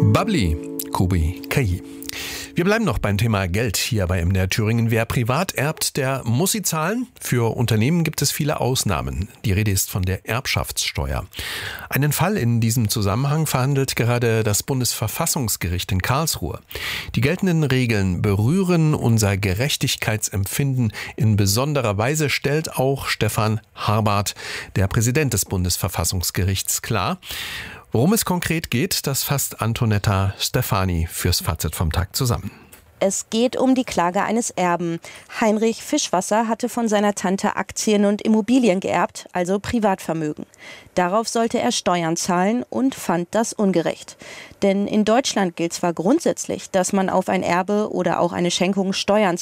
Bubbly, Kubi Kai. Wir bleiben noch beim Thema Geld hier bei MDR Thüringen. Wer privat erbt, der muss sie zahlen. Für Unternehmen gibt es viele Ausnahmen. Die Rede ist von der Erbschaftssteuer. Einen Fall in diesem Zusammenhang verhandelt gerade das Bundesverfassungsgericht in Karlsruhe. Die geltenden Regeln berühren unser Gerechtigkeitsempfinden in besonderer Weise, stellt auch Stefan Harbart, der Präsident des Bundesverfassungsgerichts, klar. Worum es konkret geht, das fasst Antonetta Stefani fürs Fazit vom Tag zusammen. Es geht um die Klage eines Erben. Heinrich Fischwasser hatte von seiner Tante Aktien und Immobilien geerbt, also Privatvermögen. Darauf sollte er Steuern zahlen und fand das ungerecht. Denn in Deutschland gilt zwar grundsätzlich, dass man auf ein Erbe oder auch eine Schenkung Steuern